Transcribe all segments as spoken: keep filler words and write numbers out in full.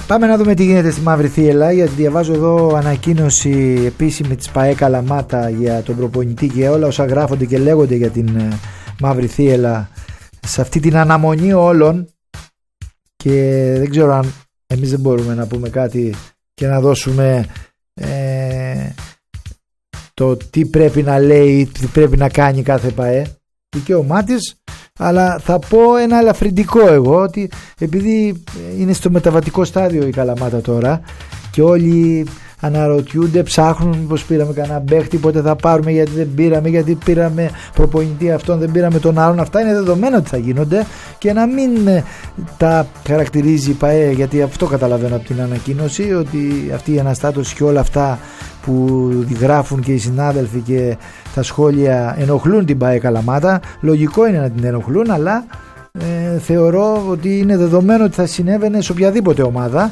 Πάμε να δούμε τι γίνεται στη Μαύρη Θύελλα, γιατί διαβάζω εδώ ανακοίνωση επίσημη της ΠΑΕ Καλαμάτα για τον προπονητή και όλα όσα γράφονται και λέγονται για την Μαύρη Θύελλα σε αυτή την αναμονή όλων, και δεν ξέρω αν εμείς δεν μπορούμε να πούμε κάτι και να δώσουμε ε, το τι πρέπει να λέει, τι πρέπει να κάνει κάθε ΠΑΕ, δικαίωμά της. Αλλά θα πω ένα ελαφρυντικό εγώ, ότι επειδή είναι στο μεταβατικό στάδιο η Καλαμάτα τώρα και όλοι αναρωτιούνται, ψάχνουν μήπως πήραμε κανένα παίχτη, πότε θα πάρουμε, γιατί δεν πήραμε, γιατί πήραμε προπονητή αυτόν, δεν πήραμε τον άλλον. Αυτά είναι δεδομένο ότι θα γίνονται και να μην τα χαρακτηρίζει η ΠΑΕ, γιατί αυτό καταλαβαίνω από την ανακοίνωση, ότι αυτή η αναστάτωση και όλα αυτά που γράφουν και οι συνάδελφοι και τα σχόλια ενοχλούν την ΠΑΕ Καλαμάτα. Λογικό είναι να την ενοχλούν, αλλά ε, θεωρώ ότι είναι δεδομένο ότι θα συνέβαινε σε οποιαδήποτε ομάδα.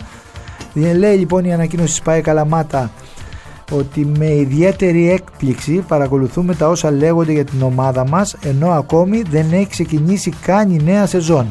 Λέει λοιπόν η ανακοίνωση της ΠΑΕ Καλαμάτα ότι με ιδιαίτερη έκπληξη παρακολουθούμε τα όσα λέγονται για την ομάδα μας, ενώ ακόμη δεν έχει ξεκινήσει καν η νέα σεζόν.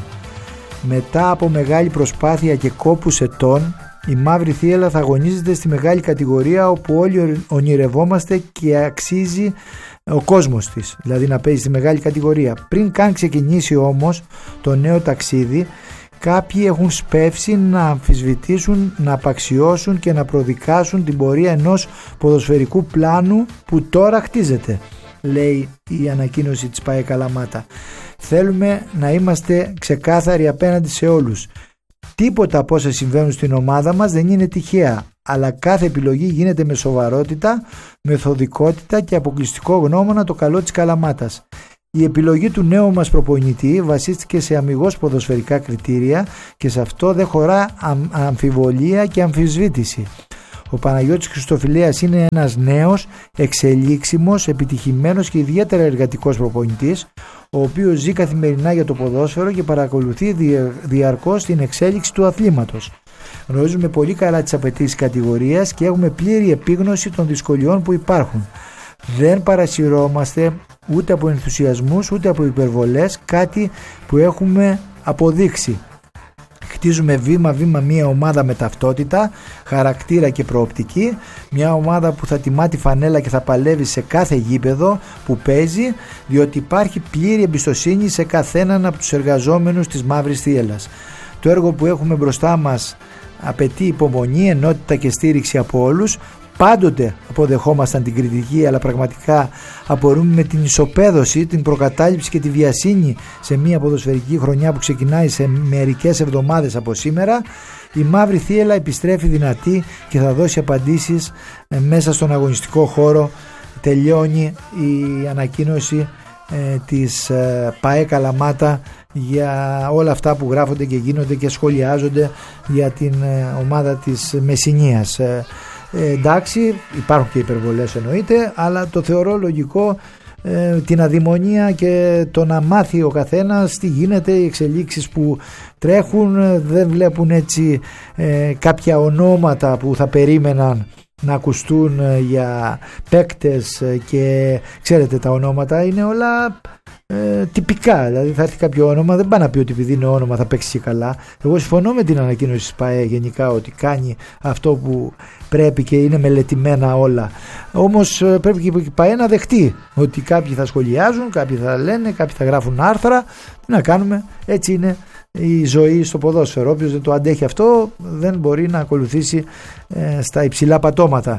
Μετά από μεγάλη προσπάθεια και κόπους ετών, η Μαύρη Θύελλα θα αγωνίζεται στη μεγάλη κατηγορία όπου όλοι ονειρευόμαστε και αξίζει ο κόσμος της, δηλαδή να παίζει στη μεγάλη κατηγορία. Πριν καν ξεκινήσει όμως το νέο ταξίδι, κάποιοι έχουν σπεύσει να αμφισβητήσουν, να απαξιώσουν και να προδικάσουν την πορεία ενός ποδοσφαιρικού πλάνου που τώρα χτίζεται, λέει η ανακοίνωση της ΠΑΕ Καλαμάτα. Θέλουμε να είμαστε ξεκάθαροι απέναντι σε όλους. Τίποτα από όσα συμβαίνουν στην ομάδα μας δεν είναι τυχαία, αλλά κάθε επιλογή γίνεται με σοβαρότητα, μεθοδικότητα και αποκλειστικό γνώμονα το καλό της Καλαμάτας. Η επιλογή του νέου μας προπονητή βασίστηκε σε αμιγώς ποδοσφαιρικά κριτήρια και σε αυτό δεν χωρά αμφιβολία και αμφισβήτηση. Ο Παναγιώτης Χριστοφυλέας είναι ένας νέος, εξελίξιμος, επιτυχημένος και ιδιαίτερα εργατικός προπονητής, ο οποίος ζει καθημερινά για το ποδόσφαιρο και παρακολουθεί διαρκώς την εξέλιξη του αθλήματος. Γνωρίζουμε πολύ καλά τις απαιτήσεις κατηγορίας και έχουμε πλήρη επίγνωση των δυσκολιών που υπάρχουν. Δεν παρασυρώμαστε ούτε από ενθουσιασμούς ούτε από υπερβολές, κάτι που έχουμε αποδείξει. Χτίζουμε βήμα-βήμα μια ομάδα με ταυτότητα, χαρακτήρα και προοπτική, μια ομάδα που θα τιμά τη φανέλα και θα παλεύει σε κάθε γήπεδο που παίζει, διότι υπάρχει πλήρη εμπιστοσύνη σε καθέναν από τους εργαζόμενους της Μαύρης Θύελλας. Το έργο που έχουμε μπροστά μας απαιτεί υπομονή, ενότητα και στήριξη από όλους. Πάντοτε αποδεχόμασταν την κριτική, αλλά πραγματικά απορούμε με την ισοπαίδωση, την προκατάληψη και τη βιασύνη σε μια ποδοσφαιρική χρονιά που ξεκινάει σε μερικές εβδομάδες από σήμερα. Η Μαύρη Θύελλα επιστρέφει δυνατή και θα δώσει απαντήσεις μέσα στον αγωνιστικό χώρο. Τελειώνει η ανακοίνωση ε, της ε, ΠΑΕ Καλαμάτα για όλα αυτά που γράφονται και γίνονται και σχολιάζονται για την ε, ομάδα της Μεσσηνίας. Ε, Ε, εντάξει, υπάρχουν και υπερβολές εννοείται, αλλά το θεωρώ λογικό ε, την αδειμονία και το να μάθει ο καθένας τι γίνεται, οι εξελίξεις που τρέχουν. Ε, δεν βλέπουν έτσι ε, κάποια ονόματα που θα περίμεναν να ακουστούν ε, για παίκτες ε, και ξέρετε τα ονόματα είναι όλα ε, τυπικά, δηλαδή θα έρθει κάποιο όνομα, δεν πάει να πει ότι επειδή είναι όνομα θα παίξει και καλά. Εγώ συμφωνώ με την ανακοίνωση της ΠΑΕ γενικά ότι κάνει αυτό που πρέπει και είναι μελετημένα όλα, όμως πρέπει και η ΠΑΕ να δεχτεί ότι κάποιοι θα σχολιάζουν, κάποιοι θα λένε, κάποιοι θα γράφουν άρθρα. Τι να κάνουμε, έτσι είναι η ζωή στο ποδόσφαιρο. Όποιος δεν το αντέχει αυτό δεν μπορεί να ακολουθήσει ε, στα υψηλά πατώματα.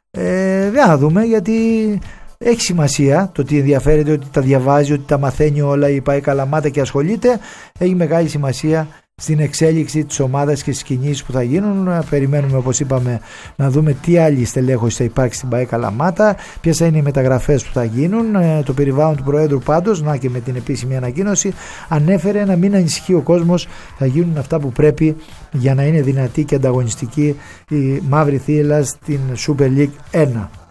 ε, δεν θα δούμε, γιατί έχει σημασία το ότι ενδιαφέρεται, ότι τα διαβάζει, ότι τα μαθαίνει όλα η ΠΑΕ Καλαμάτα και ασχολείται. Έχει μεγάλη σημασία στην εξέλιξη της ομάδας και στις κινήσεις που θα γίνουν. Περιμένουμε, όπως είπαμε, να δούμε τι άλλη στελέχωση θα υπάρξει στην ΠΑΕ Καλαμάτα, ποιες θα είναι οι μεταγραφές που θα γίνουν. Το περιβάλλον του Προέδρου πάντως, να και με την επίσημη ανακοίνωση, ανέφερε να μην ανησυχεί ο κόσμος, θα γίνουν αυτά που πρέπει για να είναι δυνατή και ανταγωνιστική η Μαύρη Θύελλα στην Super League ένα.